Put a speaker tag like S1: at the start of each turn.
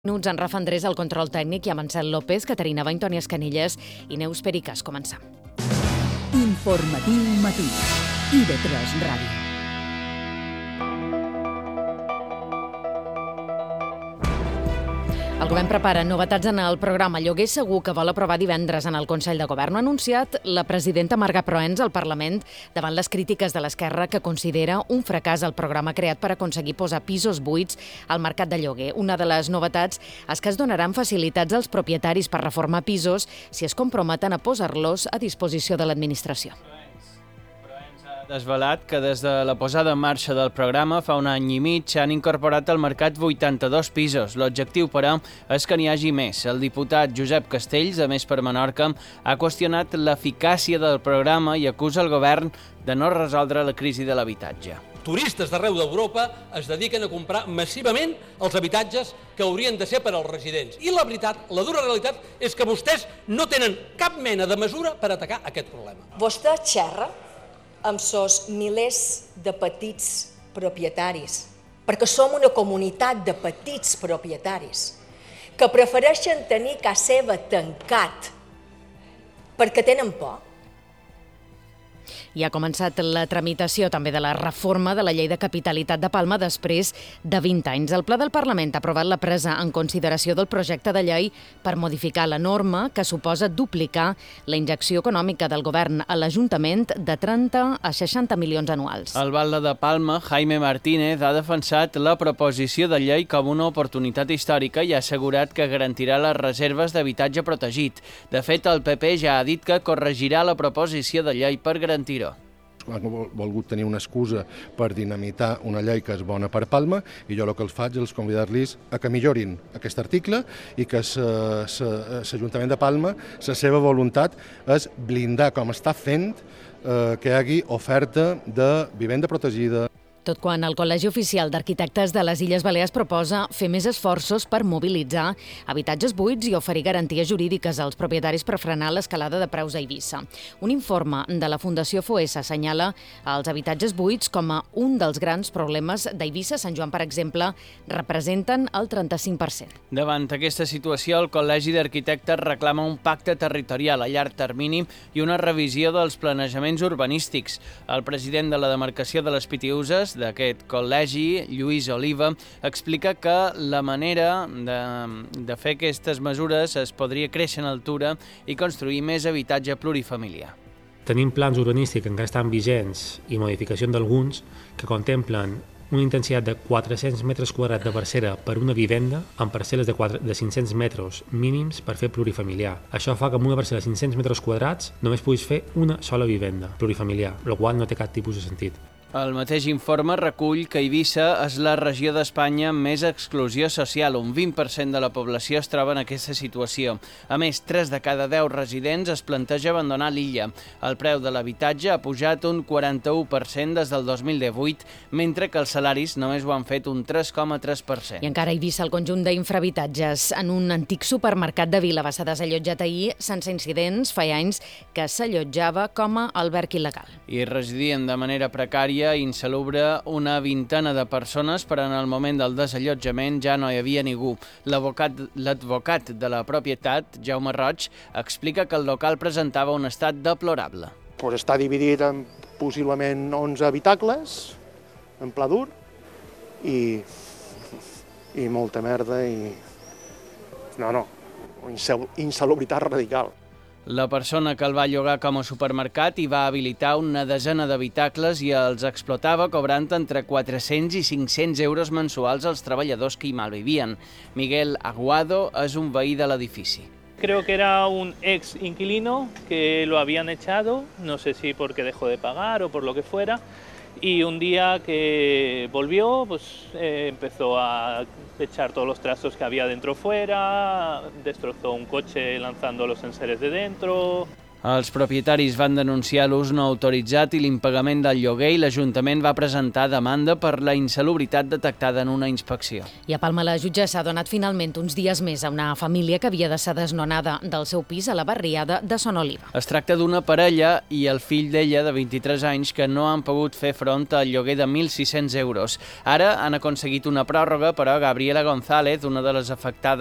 S1: Minuts en Rafa Andrés al control tècnic i amb Ansel López, Caterina Bain, Toni Escanilles i Neus Pericas. Començam.
S2: Informatiu matí. IB3 Ràdio.
S1: El govern prepara novetats en el programa Lloguer Segur que vol aprovar divendres en el Consell de Govern. Ha anunciat la presidenta Marga Proens al Parlament davant les crítiques de l'Esquerra, que considera un fracàs el programa creat per aconseguir posar pisos buits al mercat de lloguer. Una de les novetats és que es donaran facilitats als propietaris per reformar pisos si es comprometen a posar-los a disposició de l'administració.
S3: Desvelat que des de la posada en marxa del programa fa un any i mig s'han incorporat al mercat 82 pisos. L'objectiu, però, és que n'hi hagi més. El diputat Josep Castells, a Més per Menorca, ha qüestionat l'eficàcia del programa i acusa el govern de no resoldre la crisi de l'habitatge.
S4: Turistes d'arreu d'Europa es dediquen a comprar massivament els habitatges que haurien de ser per als residents. I la veritat, la dura realitat, és que vostès no tenen cap mena de mesura per atacar aquest problema.
S5: Vostè xerra amb sos milers de petits propietaris, perquè som una comunitat de petits propietaris que prefereixen tenir casa seva tancat perquè tenen por.
S1: I ha començat la tramitació també de la reforma de la Llei de Capitalitat de Palma després de 20 anys. El Ple del Parlament ha aprovat la presa en consideració del projecte de llei per modificar la norma que suposa duplicar la injecció econòmica del govern a l'Ajuntament de 30 a 60 milions anuals.
S3: El batlle de Palma, Jaime Martínez, ha defensat la proposició de llei com una oportunitat històrica i ha assegurat que garantirà les reserves d'habitatge protegit. De fet, el PP ja ha dit que corregirà la proposició de llei per garantir-ho.
S6: Han volgut tenir una excusa per dinamitar una llei que és bona per Palma, i jo el que els faig és convidar-los a que millorin aquest article i que l'Ajuntament de Palma, la seva voluntat és blindar, com està fent, que hi hagi oferta de vivenda protegida.
S1: Tot quan el Col·legi Oficial d'Arquitectes de les Illes Balears proposa fer més esforços per mobilitzar habitatges buits i oferir garanties jurídiques als propietaris per frenar l'escalada de preus a Eivissa. Un informe de la Fundació Foessa assenyala els habitatges buits com a un dels grans problemes d'Eivissa. Sant Joan, per exemple, representen el 35%.
S3: Davant aquesta situació, el Col·legi d'Arquitectes reclama un pacte territorial a llarg termini i una revisió dels planejaments urbanístics. El president de la demarcació de les Pitiüses d'aquest col·legi, Lluís Oliva, explica que la manera de fer aquestes mesures es podria créixer en altura i construir més habitatge plurifamiliar.
S7: Tenim plans urbanístics que encara estan vigents i modificació d'alguns que contemplen una intensitat de 400 metres quadrats de parcel·la per una vivenda amb parcel·les de 500 metres mínims per fer plurifamiliar. Això fa que amb una parcel·la de 500 metres quadrats només puguis fer una sola vivenda plurifamiliar, el qual no té cap tipus de sentit.
S3: El mateix informe recull que Eivissa és la regió d'Espanya amb més exclusió social. Un 20% de la població es troba en aquesta situació. A més, 3 de cada 10 residents es planteja abandonar l'illa. El preu de l'habitatge ha pujat un 41% des del 2018, mentre que els salaris només ho han fet un 3,3%.
S1: I encara a Eivissa, el conjunt d'infrahabitatges en un antic supermercat de Vila va ser desallotjat ahir sense incidents. Feia anys que s'allotjava com a alberg il·legal.
S3: I residien de manera precària i insalubre una vintena de persones, però en el moment del desallotjament ja no hi havia ningú. L'advocat de la propietat, Jaume Roig, explica que el local presentava un estat deplorable.
S8: Està dividit en possiblement 11 habitacles, en pla dur, i molta merda i... insalubritat radical.
S3: La persona que el va llogar com a supermercat hi va habilitar una desena d'habitacles i els explotava cobrant entre 400 i 500 euros mensuals als treballadors que hi malvivien. Miguel Aguado és un veí de l'edifici.
S9: Creo que era un ex inquilino que lo habían echado, no sé si porque dejó de pagar o por lo que fuera, y un día que volvió, empezó a echar todos los trastos que había dentro fuera, destrozó un coche lanzando los enseres de dentro.
S3: Els propietaris van denunciar l'ús no autoritzat i l'impagament del lloguer i l'Ajuntament va presentar demanda per la insalubritat detectada en una inspecció.
S1: I a Palma la jutge s'ha donat finalment uns dies més a una família que havia de ser desnonada del seu pis a la barriada de Son Oliva.
S3: Es tracta d'una parella i el fill d'ella de 23 anys que no han pogut fer front al lloguer de 1.600 euros. Ara han aconseguit una pròrroga, però Gabriela González, una de les afectades,